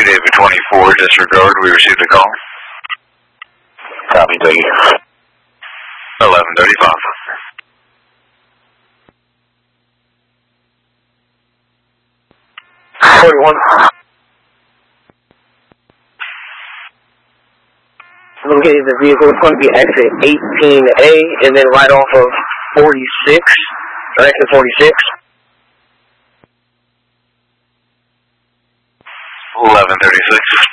David 24, disregard, we received a call. Copy, thank you. 1135. Located the vehicle. It's going to be exit 18A and then right off of 46, or exit 46. 1136.